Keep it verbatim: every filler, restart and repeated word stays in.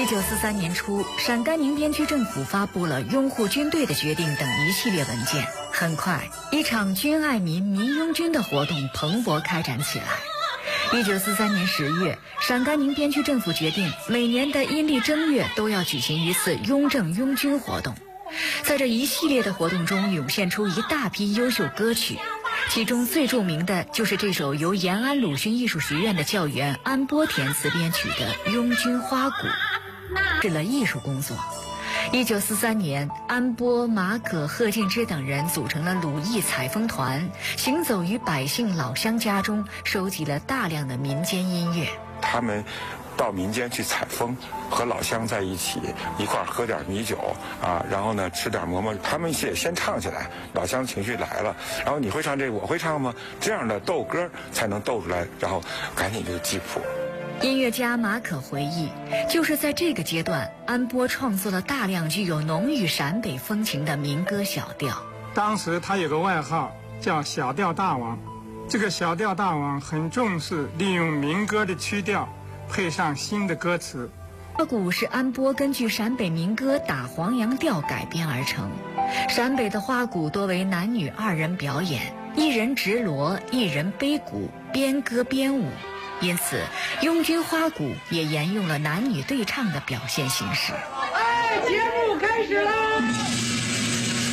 一九四三年初，陕甘宁边区政府发布了拥护军队的决定等一系列文件。很快，一场军爱民、民拥军的活动蓬勃开展起来。一九四三年十月，陕甘宁边区政府决定，每年的阴历正月都要举行一次拥政拥军活动。在这一系列的活动中，涌现出一大批优秀歌曲。其中最著名的就是这首由延安鲁迅艺术学院的教员安波填词编曲的《拥军花鼓》，是了艺术工作。一九四三年，安波、马可、贺敬之等人组成了鲁艺采风团，行走于百姓老乡家中，收集了大量的民间音乐。 他们到民间去采风，和老乡在一起，一块儿喝点米酒啊，然后呢吃点馍馍。他们也先唱起来，老乡情绪来了，然后你会唱这个，我会唱吗？这样的斗歌才能斗出来，然后赶紧就记谱。 音乐家马可回忆，就是在这个阶段，安波创作了大量具有浓郁陕北风情的民歌小调。 当时他有个外号叫小调大王，这个小调大王很重视利用民歌的曲调配上新的歌词。 花鼓是安波根据陕北民歌打黄杨调改编而成。陕北的花鼓多为男女二人表演，一人执锣，一人背鼓，边歌边舞。因此，拥军花鼓也沿用了男女对唱的表现形式。 哎，节目开始啦！